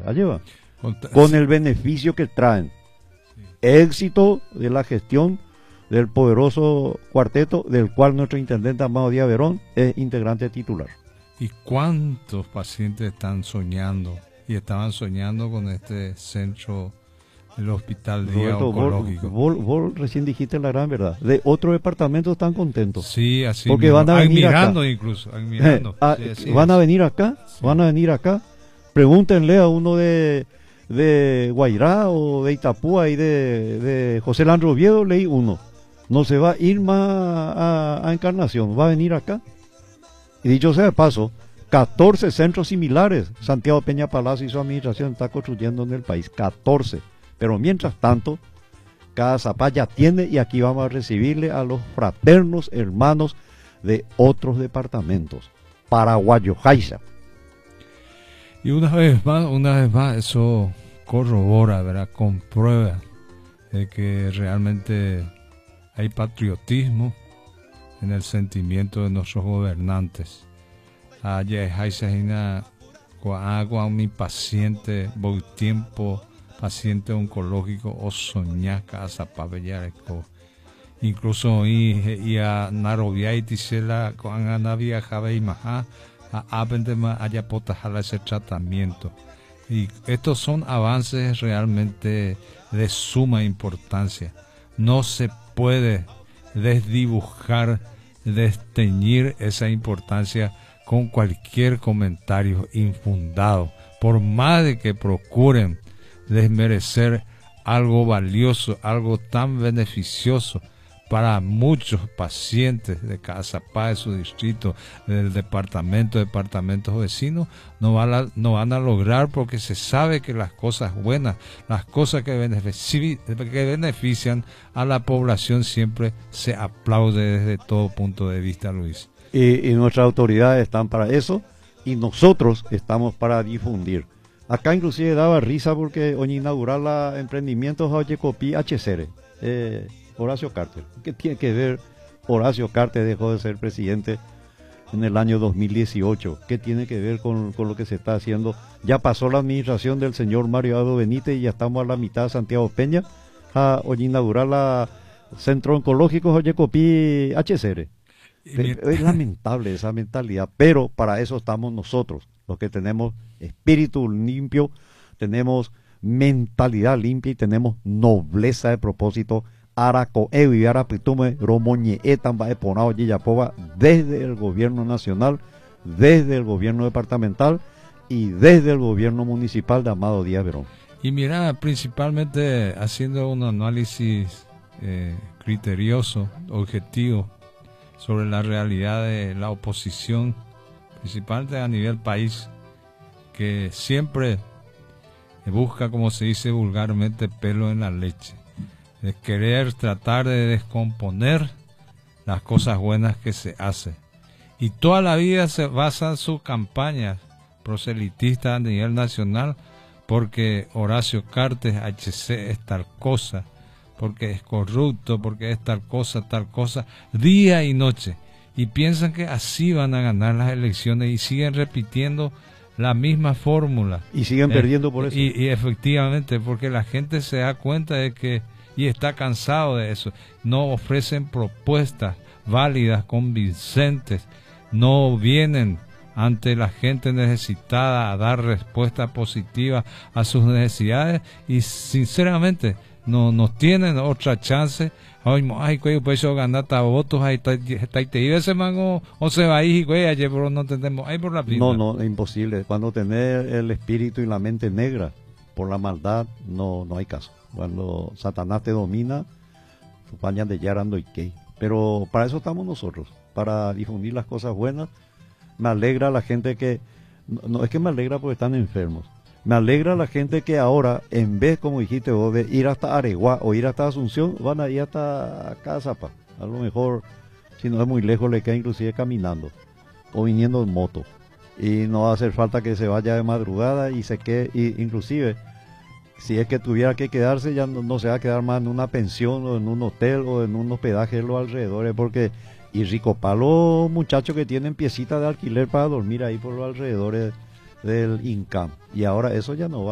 allí va, con el beneficio que traen. Éxito de la gestión del poderoso cuarteto, del cual nuestro intendente Amado Díaz Verón es integrante titular. ¿Y cuántos pacientes están soñando y estaban soñando con este centro, el hospital día Roberto, oncológico? Vos recién dijiste la gran verdad. De otros departamentos están contentos. Sí, así porque mismo. van a venir admirando acá. Incluso, admirando. Sí, van es. a venir acá, Sí. van a venir acá. Pregúntenle a uno de Guairá o de Itapúa y de José Landro Oviedo, leí uno. No se va a ir más a Encarnación, va a venir acá. Y dicho sea de paso, 14 centros similares Santiago Peña Palacio y su administración está construyendo en el país, 14. Pero mientras tanto, cada zapalla tiene, y aquí vamos a recibirle a los fraternos hermanos de otros departamentos, paraguayo Jaiza. Y una vez más, eso corrobora, ¿verdad? Comprueba de que realmente hay patriotismo en el sentimiento de nuestros gobernantes. Ayer Jaiza agua mi paciente, voy tiempo, paciente oncológico, o soñaca a zapabellareco. Incluso y a Narovia y Tisela, con Anavia Jave y Maja, a Abendema haya potajala ese tratamiento. Y estos son avances realmente de suma importancia. No se puede desdibujar, desteñir esa importancia con cualquier comentario infundado, por más de que procuren desmerecer algo valioso, algo tan beneficioso para muchos pacientes de Cazapá, de su distrito, del departamentos vecinos, no van a lograr, porque se sabe que las cosas buenas, las cosas que benefician a la población siempre se aplaude desde todo punto de vista, Luis. Y nuestras autoridades están para eso, y nosotros estamos para difundir. Acá inclusive daba risa porque hoy inaugurar la emprendimiento Jaoyecopí HCR, Horacio Carter. ¿Qué tiene que ver? Horacio Carter dejó de ser presidente en el año 2018. ¿Qué tiene que ver con lo que se está haciendo? Ya pasó la administración del señor Mario Ado Benítez y ya estamos a la mitad de Santiago Peña a hoy inaugurar la Centro Oncológico Jaoyecopí HCR. Es lamentable esa mentalidad, pero para eso estamos nosotros, los que tenemos espíritu limpio, tenemos mentalidad limpia y tenemos nobleza de propósito. Desde el gobierno nacional, desde el gobierno departamental y desde el gobierno municipal de Amado Díaz Verón. Y mira, principalmente haciendo un análisis criterioso, objetivo, sobre la realidad de la oposición, principalmente a nivel país, que siempre busca, como se dice vulgarmente, pelo en la leche, de querer tratar de descomponer las cosas buenas que se hacen. Y toda la vida se basan sus campañas proselitistas a nivel nacional, porque Horacio Cartes HC es tal cosa, porque es corrupto, porque es tal cosa, día y noche. Y piensan que así van a ganar las elecciones y siguen repitiendo la misma fórmula. Y siguen perdiendo por eso. Y efectivamente, porque la gente se da cuenta de que, y está cansado de eso, no ofrecen propuestas válidas, convincentes, no vienen ante la gente necesitada a dar respuesta positiva a sus necesidades, y sinceramente no tienen otra chance. Ay, pues yo ganata votos, ahí te iba ese mango, o se va ahí, güey, ayer, pero no tenemos, ahí por la pinta. No, es imposible. Cuando tenés el espíritu y la mente negra por la maldad, no hay caso. Cuando Satanás te domina, su paña de yarando y qué. Pero para eso estamos nosotros, para difundir las cosas buenas. Me alegra la gente que, no es que me alegra porque están enfermos. Me alegra la gente que ahora, en vez, como dijiste vos, de ir hasta Areguá o ir hasta Asunción, van a ir hasta Cazapá. A lo mejor, si no es muy lejos, le queda inclusive caminando o viniendo en moto. Y no va a hacer falta que se vaya de madrugada y se quede, y inclusive, si es que tuviera que quedarse, ya no se va a quedar más en una pensión o en un hotel o en un hospedaje en los alrededores, porque y rico palo muchachos que tienen piecitas de alquiler para dormir ahí por los alrededores del INCAM. Y ahora eso ya no va.